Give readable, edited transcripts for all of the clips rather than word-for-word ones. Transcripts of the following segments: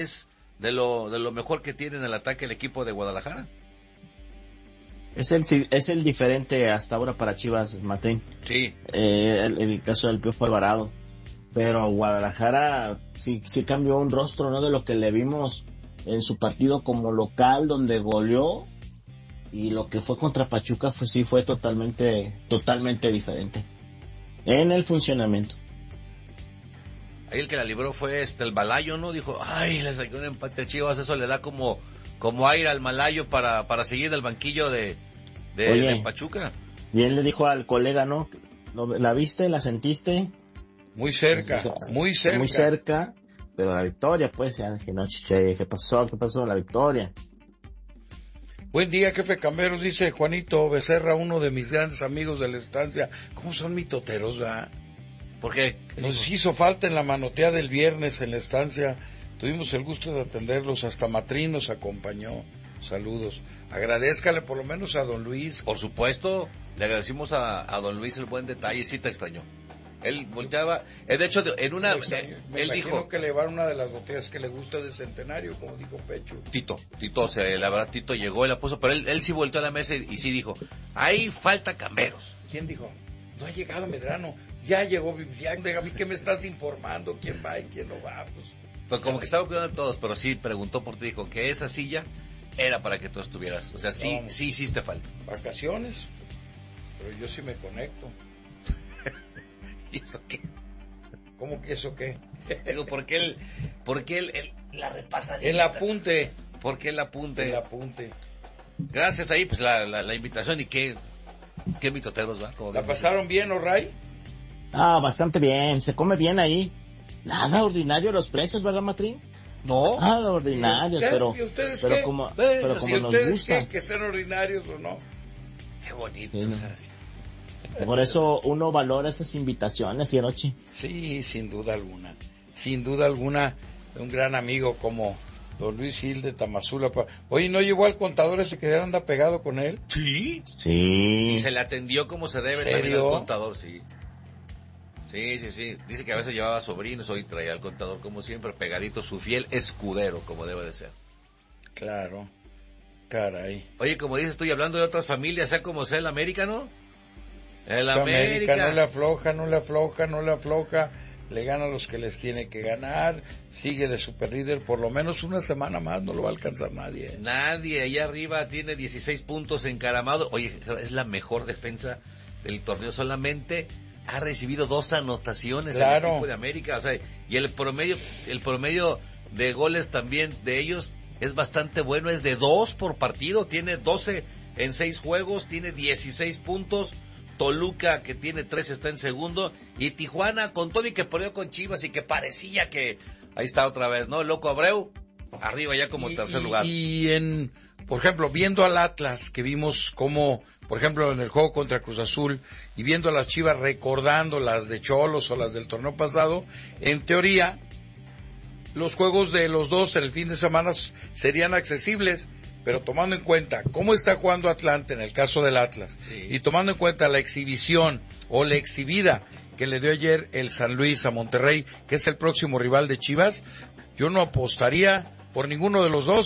de lo mejor que tiene en el ataque el equipo de Guadalajara. Es el diferente hasta ahora para Chivas, Martín. Sí. El caso del Piojo Alvarado. Pero Guadalajara sí cambió un rostro, ¿no? De lo que le vimos en su partido como local, donde goleó, y lo que fue contra Pachuca fue totalmente diferente en el funcionamiento. Ahí el que la libró fue el Malayo, ¿no? Dijo, ay, le saqué un empate a Chivas, eso le da como aire al Malayo para seguir del banquillo de Pachuca. Y él le dijo al colega, ¿no? ¿La viste? ¿La sentiste? Muy cerca, muy cerca. Pero la victoria, pues, ya dije, no, ¿qué pasó? La victoria. Buen día, jefe Camberos, dice Juanito Becerra, uno de mis grandes amigos de la estancia. ¿Cómo son mitoteros, verdad? ¿Por qué? Nos hizo falta en la manoteada del viernes en la estancia. Tuvimos el gusto de atenderlos, hasta Matrín nos acompañó. Saludos. Agradézcale por lo menos a don Luis. Por supuesto, le agradecimos a don Luis el buen detalle, sí te extrañó. Él volteaba, de hecho, en una, él dijo que le llevaron una de las botellas que le gusta de Centenario, como dijo Pecho. Tito, o sea, la verdad Tito llegó y la puso, pero él sí volteó a la mesa y sí dijo, ahí falta Camberos. ¿Quién dijo? No ha llegado Medrano, ya llegó Vivian, a mí que me estás informando quién va y quién no va, pues como que estaba cuidando de todos, pero sí preguntó por ti, dijo que esa silla era para que tú estuvieras, o sea, sí hiciste falta. Vacaciones, pero yo sí me conecto. ¿Y eso qué? ¿Cómo que eso qué? Digo, porque él la repasadita. El apunte. Porque el apunte. El apunte. Gracias ahí, pues la invitación y qué mitoteros, ¿va? ¿La pasaron bien, O'Ray? Bastante bien, se come bien ahí. Nada ordinario los precios, ¿verdad, Matrín? No. Nada ordinario, pero ustedes pero qué? como Si nos ustedes gusta. qué, que sean ordinarios o no. Qué bonito. Sí, no. Por eso uno valora esas invitaciones, Hirochi. Sí, sin duda alguna. Sin duda alguna, un gran amigo como don Luis Gil de Tamazula. Oye, ¿no llegó al contador ese que anda pegado con él? Sí. Sí. Y se le atendió como se debe también al contador, sí. Sí. Dice que a veces llevaba sobrinos, hoy traía al contador como siempre, pegadito, su fiel escudero, como debe de ser. Claro. Caray. Oye, como dices, estoy hablando de otras familias, sea como sea el América, ¿no? El América no le afloja, le gana a los que les tiene que ganar, sigue de superlíder, por lo menos una semana más no lo va a alcanzar nadie. Nadie, allá arriba tiene 16 puntos encaramado. Oye, es la mejor defensa del torneo, solamente ha recibido 2 anotaciones en el equipo de América, o sea, y el promedio de goles también de ellos es bastante bueno, es de 2 por partido, tiene 12 en 6 juegos, tiene 16 puntos. Toluca, que tiene 3, está en segundo, y Tijuana, con todo y que perdió con Chivas y que parecía que ahí está otra vez, ¿no? El Loco Abreu, arriba ya como tercer lugar. Y por ejemplo, viendo al Atlas, que vimos como, por ejemplo, en el juego contra Cruz Azul, y viendo a las Chivas recordando las de Cholos o las del torneo pasado, en teoría, los juegos de los dos en el fin de semana serían accesibles, pero tomando en cuenta cómo está jugando Atlante en el caso del Atlas, y tomando en cuenta la exhibición o la exhibida que le dio ayer el San Luis a Monterrey, que es el próximo rival de Chivas, yo no apostaría por ninguno de los dos,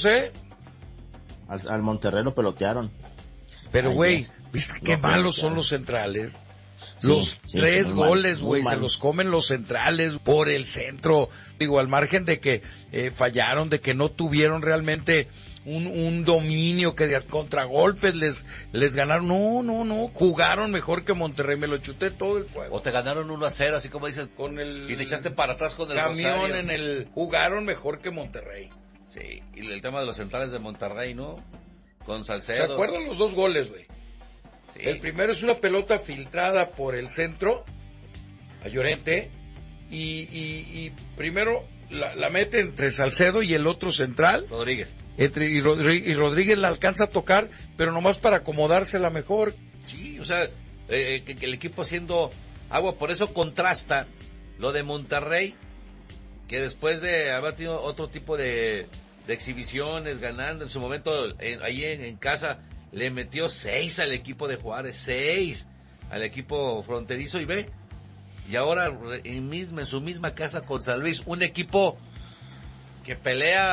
Al Monterrey lo pelotearon. Pero güey, ¿viste qué malos son los centrales? Los 3 goles, güey, se los comen los centrales por el centro. Digo, al margen de que fallaron, de que no tuvieron realmente un dominio, que de contragolpes les ganaron. No, jugaron mejor que Monterrey, me lo chuté todo el juego. O te ganaron 1-0, así como dices, y te echaste para atrás con el camión jugaron mejor que Monterrey. Sí, y el tema de los centrales de Monterrey, ¿no? Con Salcedo. ¿Se acuerdan los 2 goles, güey? Sí. El primero es una pelota filtrada por el centro a Llorente y primero la mete entre Salcedo y el otro central, Rodríguez. Y Rodríguez la alcanza a tocar, pero nomás para acomodársela mejor. Sí, o sea, que el equipo haciendo agua, por eso contrasta lo de Monterrey, que después de haber tenido otro tipo de exhibiciones, ganando en su momento ahí en casa, le metió 6 al equipo de Juárez, 6 al equipo fronterizo, y ahora en su misma casa con San Luis, un equipo que pelea